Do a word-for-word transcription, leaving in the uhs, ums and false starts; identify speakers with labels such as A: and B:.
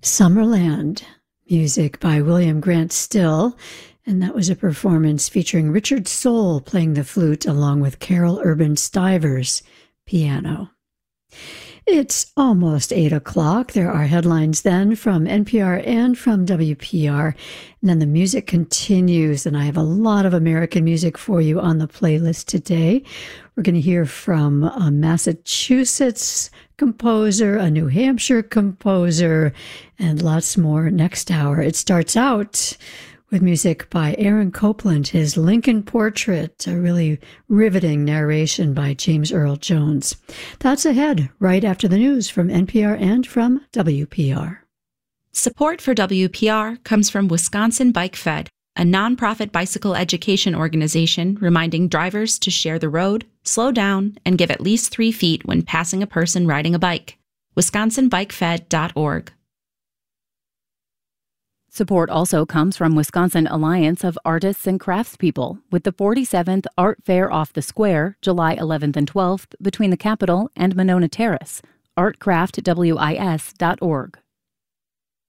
A: Summerland, music by William Grant Still, and that was a performance featuring Richard Soul playing the flute along with Carol Urban Stivers, piano. It's almost eight o'clock. There are headlines then from N P R and from W P R. And then the music continues, and I have a lot of American music for you on the playlist today. We're going to hear from a Massachusetts composer, a New Hampshire composer, and lots more next hour. It starts out with music by Aaron Copland, his Lincoln Portrait, a really riveting narration by James Earl Jones. That's ahead, right after the news from N P R and from W P R.
B: Support for W P R comes from Wisconsin Bike Fed, a nonprofit bicycle education organization reminding drivers to share the road, slow down, and give at least three feet when passing a person riding a bike. wisconsin bike fed dot org.
C: Support also comes from Wisconsin Alliance of Artists and Craftspeople with the forty-seventh Art Fair Off the Square, July eleventh and twelfth, between the Capitol and Monona Terrace. art craft wis dot org.